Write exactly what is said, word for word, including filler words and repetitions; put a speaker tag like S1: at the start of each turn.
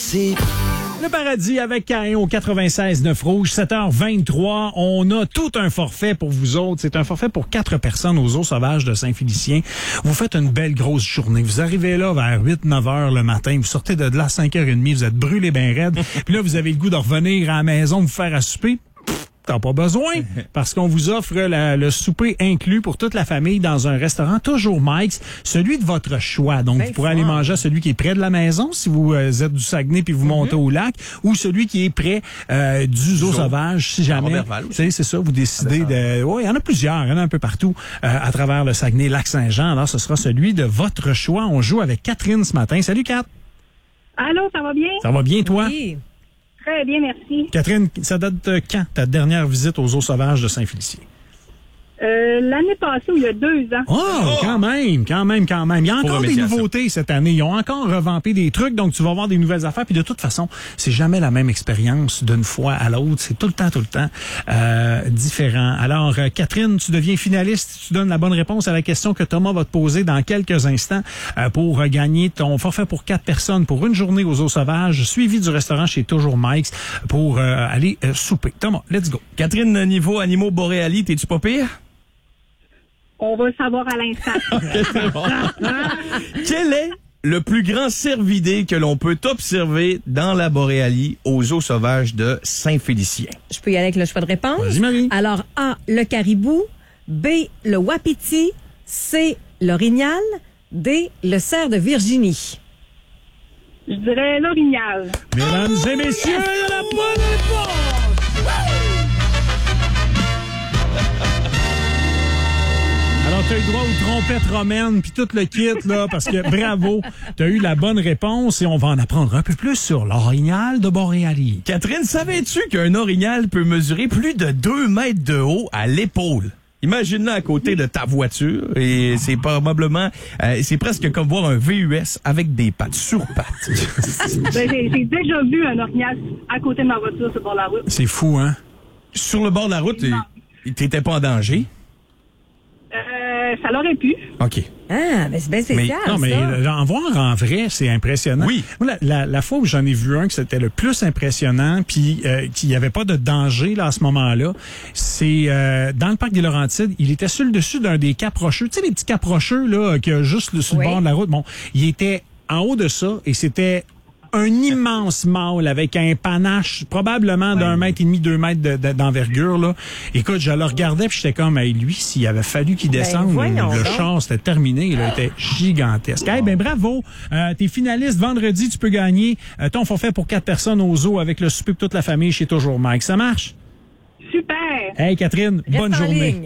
S1: C'est...
S2: Le Paradis avec Caïn au quatre-vingt-seize neuf Rouge, sept heures vingt-trois. On a tout un forfait pour vous autres. C'est un forfait pour quatre personnes aux Eaux Sauvages de Saint-Félicien. Vous faites une belle grosse journée. Vous arrivez là vers huit neuf heures le matin. Vous sortez de là à cinq heures trente. Vous êtes brûlés bien raides. Puis là, vous avez le goût de revenir à la maison, vous faire à souper. T'as pas besoin, parce qu'on vous offre la, le souper inclus pour toute la famille dans un restaurant, toujours Mike's, celui de votre choix. Donc, ben vous pourrez fort. aller manger à celui qui est près de la maison, si vous euh, êtes du Saguenay puis vous mm-hmm. montez au lac, ou celui qui est près euh, du Zoo Sauvage, si jamais. C'est ça, vous décidez de... Oui, il y en a plusieurs, il y en a un peu partout euh, à travers le Saguenay, Lac-Saint-Jean. Alors, ce sera celui de votre choix. On joue avec Catherine ce matin. Salut, Kat.
S3: Allô, ça va bien?
S2: Ça va bien, toi?
S3: Oui. Très bien, merci.
S2: Catherine, ça date de quand, ta dernière visite aux Eaux Sauvages de Saint-Félicien?
S3: Euh, l'année passée, ou il y a deux ans.
S2: Oh, oh, quand même, quand même, quand même. Il y a encore des nouveautés cette année. Ils ont encore revampé des trucs, donc tu vas voir des nouvelles affaires. Puis de toute façon, c'est jamais la même expérience d'une fois à l'autre. C'est tout le temps, tout le temps euh, différent. Alors, euh, Catherine, tu deviens finaliste. Tu donnes la bonne réponse à la question que Thomas va te poser dans quelques instants euh, pour euh, gagner ton forfait pour quatre personnes pour une journée aux Eaux Sauvages, suivi du restaurant chez Toujours Mike's pour euh, aller euh, souper. Thomas, let's go.
S4: Catherine, niveau animaux boréalis, t'es-tu pas pire?
S3: On va le savoir à l'instant.
S4: Okay, c'est bon. Quel est le plus grand cervidé que l'on peut observer dans la Boréalie aux Eaux Sauvages de Saint-Félicien?
S5: Je peux y aller avec le choix de réponse?
S2: Vas-y, Marie.
S5: Alors, A, le caribou, B, le wapiti, C, l'orignal, D, le cerf de Virginie.
S3: Je dirais l'orignal.
S2: Mesdames et messieurs, il y a la bonne réponse! Alors, tu as eu droit aux trompettes romaines puis tout le kit, là, parce que bravo, tu as eu la bonne réponse et on va en apprendre un peu plus sur l'orignal de Boréalie.
S4: Catherine, savais-tu qu'un orignal peut mesurer plus de deux mètres de haut à l'épaule? Imagine-le à côté de ta voiture et c'est probablement, euh, c'est presque comme voir un V U S avec des pattes sur pattes.
S3: Ben, j'ai, j'ai déjà vu un orignal à côté de ma voiture sur le bord de la route.
S2: C'est fou, hein?
S4: Sur le bord de la route, t'étais pas en danger?
S3: Euh, ça l'aurait pu.
S4: OK.
S5: Ah, mais c'est bien spécial,
S2: mais, non, mais
S5: ça.
S2: en voir en vrai, c'est impressionnant.
S4: Oui.
S2: Moi, la, la, la fois où j'en ai vu un que c'était le plus impressionnant, puis euh, qu'il n'y avait pas de danger là à ce moment-là, c'est euh, dans le parc des Laurentides. Il était sur le dessus d'un des caps rocheux. Tu sais, les petits caps rocheux là, qui a juste le, sur oui. le bord de la route. Bon, il était en haut de ça et c'était un immense mâle avec un panache probablement d'un ouais. mètre et demi, deux mètres de, de, d'envergure. Là. Écoute, je le regardais puis j'étais comme, hey, lui, s'il avait fallu qu'il descende, ben, le donc. char, c'était terminé. Il était gigantesque. Hey, ben bravo. Euh, t'es finaliste. Vendredi, tu peux gagner euh, ton forfait pour quatre personnes aux eaux avec le souper pour toute la famille chez Toujours Mike. Ça marche?
S3: Super.
S2: Hey, Catherine,
S5: Reste
S2: bonne journée.
S5: Ligne.